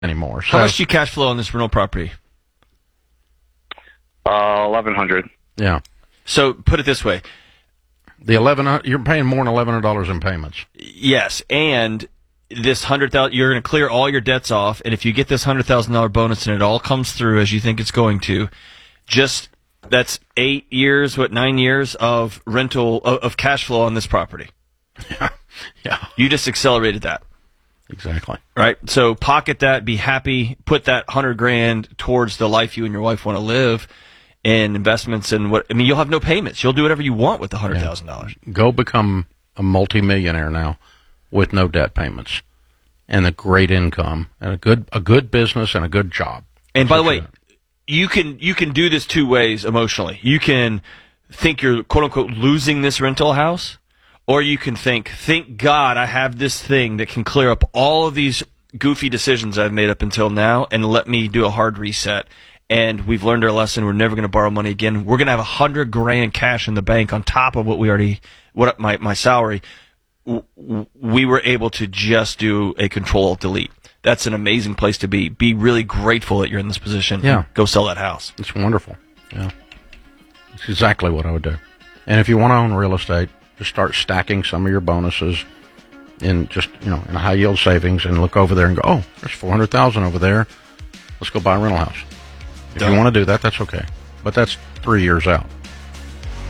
anymore. So, How much do you cash flow on this rental property? $1,100. Yeah. So put it this way. You're paying more than $1,100 in payments. Yes, and this $100,000, you're going to clear all your debts off, and if you get this $100,000 bonus and it all comes through as you think it's going to, that's 9 years of rental of cash flow on this property. Yeah. You just accelerated that. Exactly. Right? So pocket that, be happy, put that $100,000 towards the life you and your wife want to live in investments and you'll have no payments. You'll do whatever you want with the $100,000. Go become a multimillionaire now with no debt payments and a great income and a good business and a good job. And by the way, you can do this two ways emotionally. You can think you're quote unquote losing this rental house, or you can thank God I have this thing that can clear up all of these goofy decisions I've made up until now and let me do a hard reset. And we've learned our lesson. We're never going to borrow money again. We're going to have $100,000 cash in the bank on top of my salary. We were able to just do a Control-Delete. That's an amazing place to be. Be really grateful that you're in this position. Yeah. Go sell that house. It's wonderful. Yeah. It's exactly what I would do. And if you want to own real estate, just start stacking some of your bonuses in in a high yield savings and look over there and go, oh, there's $400,000 over there. Let's go buy a rental house. If you want to do that, that's okay. But that's 3 years out.